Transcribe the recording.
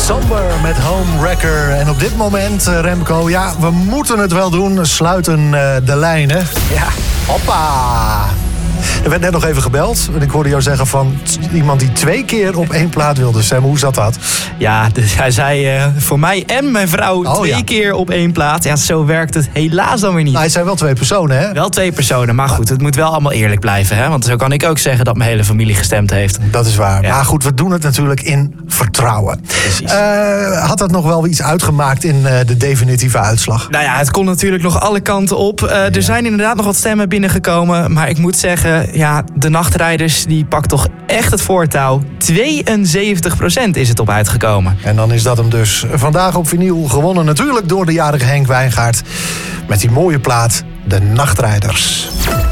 Somber met Homewrecker. En op dit moment, Remco, ja, we moeten het wel doen. Sluiten de lijnen. Ja, hoppa. Er werd net nog even gebeld. En ik hoorde jou zeggen van iemand die 2 keer op 1 plaat wilde. Sam, hoe zat dat? Ja, dus hij zei voor mij en mijn vrouw 2 keer op 1 plaat. Ja, zo werkt het helaas dan weer niet. Nou, het zijn wel 2 personen, hè? Wel 2 personen, maar goed, het moet wel allemaal eerlijk blijven. Hè? Want zo kan ik ook zeggen dat mijn hele familie gestemd heeft. Dat is waar. Ja. Maar goed, we doen het natuurlijk in vertrouwen. Precies. Had dat nog wel iets uitgemaakt in de definitieve uitslag? Nou ja, het kon natuurlijk nog alle kanten op. Er zijn inderdaad nog wat stemmen binnengekomen. Maar ik moet zeggen, ja, de Nachtrijders die pakt toch echt het voortouw. 72% is het op uitgekomen. En dan is dat hem dus vandaag op vinyl gewonnen. Natuurlijk door de jarige Henk Wijngaard. Met die mooie plaat, de Nachtrijders.